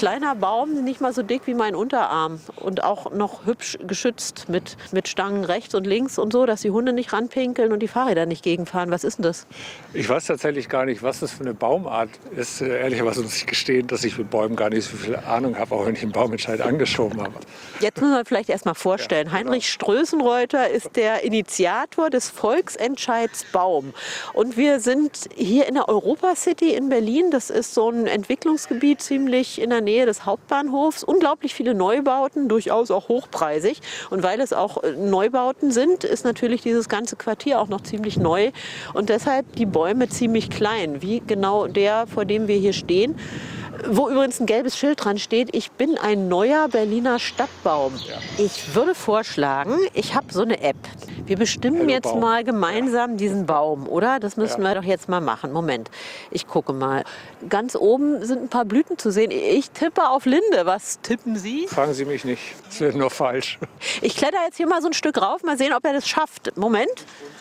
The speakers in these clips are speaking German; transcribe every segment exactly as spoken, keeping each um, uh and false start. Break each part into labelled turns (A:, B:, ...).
A: kleiner Baum, nicht mal so dick wie mein Unterarm und auch noch hübsch geschützt mit, mit Stangen rechts und links und so, dass die Hunde nicht ranpinkeln und die Fahrräder nicht gegenfahren. Was ist denn das?
B: Ich weiß tatsächlich gar nicht, was das für eine Baumart ist. Ehrlicherweise muss ich gestehen, dass ich mit Bäumen gar nicht so viel Ahnung habe, auch wenn ich einen Baumentscheid angeschoben habe.
A: Jetzt müssen wir vielleicht erst mal vorstellen. Ja, Heinrich Strößenreuter ist der Initiator des Volksentscheids Baum. Und wir sind hier in der Europa City in Berlin. Das ist so ein Entwicklungsgebiet ziemlich in der Nähe des Hauptbahnhofs. Unglaublich viele Neubauten, durchaus auch hochpreisig. Und weil es auch Neubauten sind, ist natürlich dieses ganze Quartier auch noch ziemlich neu. Und deshalb die Bäume ziemlich klein, wie genau der, vor dem wir hier stehen. Wo übrigens ein gelbes Schild dran steht, ich bin ein neuer Berliner Stadtbaum. Ja. Ich würde vorschlagen, ich habe so eine App. Wir bestimmen Hello jetzt Baum. mal gemeinsam ja. diesen Baum, oder? Das müssen ja. wir doch jetzt mal machen. Moment, ich gucke mal. Ganz oben sind ein paar Blüten zu sehen. Ich tippe auf Linde. Was tippen Sie?
B: Fragen Sie mich nicht. Das wäre nur falsch.
A: Ich kletter jetzt hier mal so ein Stück rauf, mal sehen, ob er das schafft. Moment.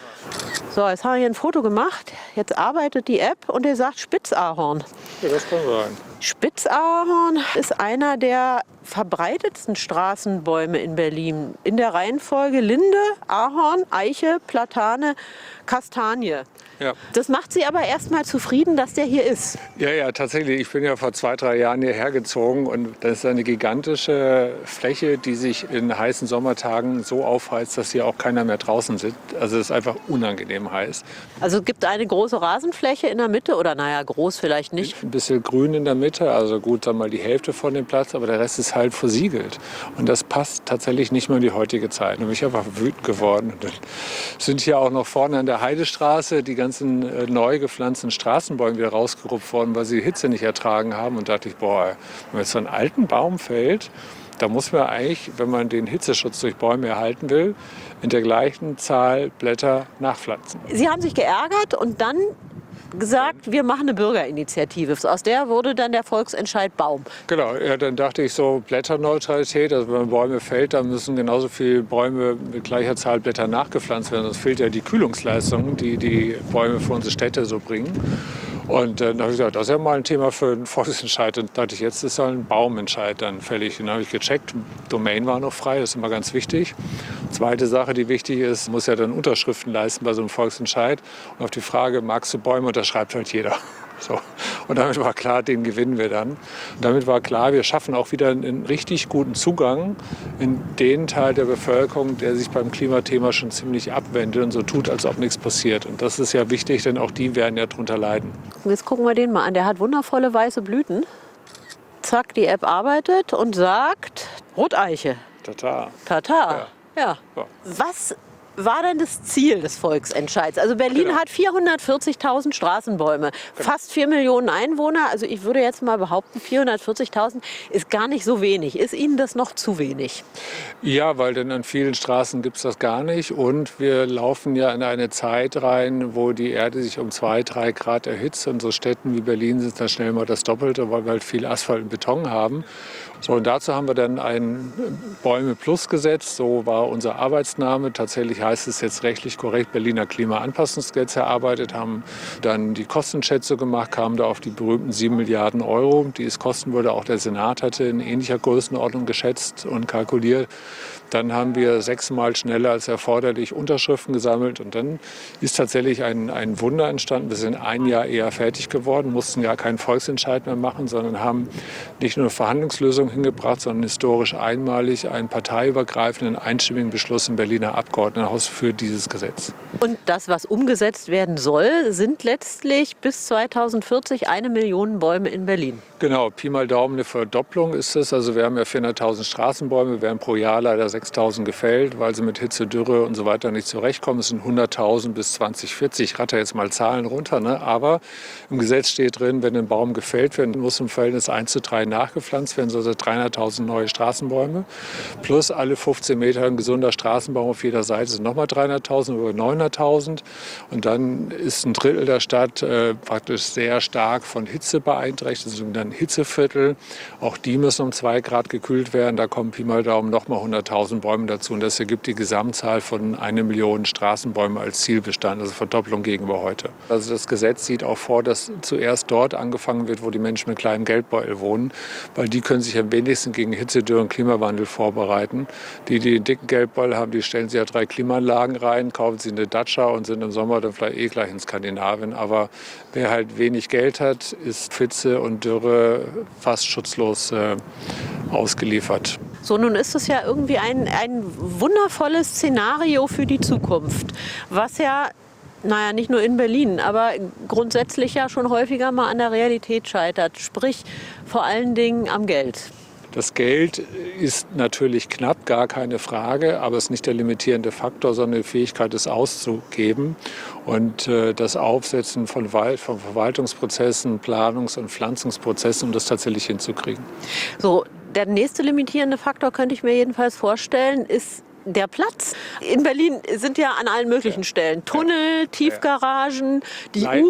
A: So, jetzt haben wir hier ein Foto gemacht. Jetzt arbeitet die App und er sagt Spitzahorn.
B: Ja, das kann sein.
A: Spitzahorn ist einer der verbreitetsten Straßenbäume in Berlin. In der Reihenfolge Linde, Ahorn, Eiche, Platane, Kastanie.
B: Ja.
A: Das macht Sie aber erstmal zufrieden, dass der hier ist.
B: Ja, ja, tatsächlich. Ich bin ja vor zwei, drei Jahren hierher gezogen und das ist eine gigantische Fläche, die sich in heißen Sommertagen so aufheizt, dass hier auch keiner mehr draußen sitzt. Also es ist einfach unangenehm heiß.
A: Also es gibt eine große Rasenfläche in der Mitte oder naja, groß vielleicht nicht.
B: Ein bisschen grün in der Mitte, also gut, sagen wir mal die Hälfte von dem Platz, aber der Rest ist halt versiegelt. Und das passt tatsächlich nicht mehr in die heutige Zeit. Und ich bin einfach wütend geworden. Und dann sind hier auch noch vorne an der Heidestraße die ganzen äh, neu gepflanzten Straßenbäume wieder rausgerupft worden, weil sie die Hitze nicht ertragen haben. Und da dachte ich, boah, wenn man jetzt so einen alten Baum fällt, da muss man eigentlich, wenn man den Hitzeschutz durch Bäume erhalten will, in der gleichen Zahl Blätter nachpflanzen.
A: Sie haben sich geärgert und dann gesagt, wir machen eine Bürgerinitiative. Aus der wurde dann der Volksentscheid Baum.
B: Genau, ja, dann dachte ich so Blätterneutralität, also wenn man Bäume fällt, dann müssen genauso viele Bäume mit gleicher Zahl Blätter nachgepflanzt werden. Sonst fehlt ja die Kühlungsleistung, die die Bäume für unsere Städte so bringen. Und äh, dann habe ich gesagt, das ist ja mal ein Thema für einen Volksentscheid. Und dachte ich, jetzt ist ja ein Baumentscheid dann fällig. Den habe ich gecheckt, Domain war noch frei, das ist immer ganz wichtig. Zweite Sache, die wichtig ist, muss ja dann Unterschriften leisten bei so einem Volksentscheid. Und auf die Frage, magst du Bäume, unterschreibt halt jeder. So. Und damit war klar, den gewinnen wir dann. Und damit war klar, wir schaffen auch wieder einen richtig guten Zugang in den Teil der Bevölkerung, der sich beim Klimathema schon ziemlich abwendet und so tut, als ob nichts passiert. Und das ist ja wichtig, denn auch die werden ja darunter leiden.
A: Jetzt gucken wir den mal an. Der hat wundervolle weiße Blüten. Zack, die App arbeitet und sagt Roteiche.
B: Tata.
A: Tata. Ja. Ja.
B: Ja.
A: Was war denn das Ziel des Volksentscheids? Also Berlin
B: Genau.
A: hat vierhundertvierzigtausend Straßenbäume,
B: Genau.
A: fast vier Millionen Einwohner. Also ich würde jetzt mal behaupten, vierhundertvierzigtausend ist gar nicht so wenig. Ist Ihnen das noch zu wenig?
B: Ja, weil denn an vielen Straßen gibt es das gar nicht. Und wir laufen ja in eine Zeit rein, wo die Erde sich um zwei, drei Grad erhitzt. In so Städten wie Berlin sind da schnell mal das Doppelte, weil wir halt viel Asphalt und Beton haben. So, und dazu haben wir dann ein Bäume Plus gesetzt. So war unser Arbeitsname. Tatsächlich heißt es jetzt rechtlich korrekt Berliner Klimaanpassungsgesetz erarbeitet, haben dann die Kostenschätze gemacht, kamen da auf die berühmten sieben Milliarden Euro, die es kosten würde. Auch der Senat hatte in ähnlicher Größenordnung geschätzt und kalkuliert. Dann haben wir sechsmal schneller als erforderlich Unterschriften gesammelt und dann ist tatsächlich ein, ein Wunder entstanden. Wir sind ein Jahr eher fertig geworden, mussten ja keinen Volksentscheid mehr machen, sondern haben nicht nur eine Verhandlungslösung hingebracht, sondern historisch einmalig einen parteiübergreifenden einstimmigen Beschluss im Berliner Abgeordnetenhaus für dieses Gesetz.
A: Und das, was umgesetzt werden soll, sind letztlich bis zweitausendvierzig eine Million Bäume in Berlin.
B: Genau, Pi mal Daumen eine Verdopplung ist es. Also wir haben ja vierhunderttausend Straßenbäume, werden pro Jahr leider sechstausend gefällt, weil sie mit Hitze, Dürre und so weiter nicht zurechtkommen. Es sind hunderttausend bis zwanzig vierzig. Ich ratter jetzt mal Zahlen runter. Ne? Aber im Gesetz steht drin, wenn ein Baum gefällt wird, muss im Verhältnis eins zu drei nachgepflanzt werden, also dreihunderttausend neue Straßenbäume. Plus alle fünfzehn Meter ein gesunder Straßenbaum auf jeder Seite sind sind nochmal dreihunderttausend, über neunhunderttausend. Und dann ist ein Drittel der Stadt äh, praktisch sehr stark von Hitze beeinträchtigt, das sogenannte Hitzeviertel. Auch die müssen um zwei Grad gekühlt werden. Da kommen Pi mal Daumen nochmal hunderttausend Bäume dazu. Und das ergibt die Gesamtzahl von eine Million Straßenbäume als Zielbestand, also Verdopplung gegenüber heute. Also das Gesetz sieht auch vor, dass zuerst dort angefangen wird, wo die Menschen mit kleinem Geldbeutel wohnen, weil die können sich am wenigsten gegen Hitze, Dürre und Klimawandel vorbereiten. Die, die einen dicken Geldbeutel haben, die stellen sich ja drei Klimaanlagen rein, kaufen sich eine Dacia und sind im Sommer dann vielleicht eh gleich in Skandinavien. Aber wer halt wenig Geld hat, ist Hitze und Dürre fast schutzlos äh, ausgeliefert.
A: So, nun ist es ja irgendwie ein, ein wundervolles Szenario für die Zukunft, was ja, naja, nicht nur in Berlin, aber grundsätzlich ja schon häufiger mal an der Realität scheitert, sprich vor allen Dingen am Geld.
B: Das Geld ist natürlich knapp, gar keine Frage, aber es ist nicht der limitierende Faktor, sondern die Fähigkeit, es auszugeben. Und äh, das Aufsetzen von, Wald, von Verwaltungsprozessen, Planungs- und Pflanzungsprozessen, um das tatsächlich hinzukriegen.
A: So, der nächste limitierende Faktor, könnte ich mir jedenfalls vorstellen, ist der Platz. In Berlin sind ja an allen möglichen Stellen Tunnel, Tiefgaragen, die
B: Leicht,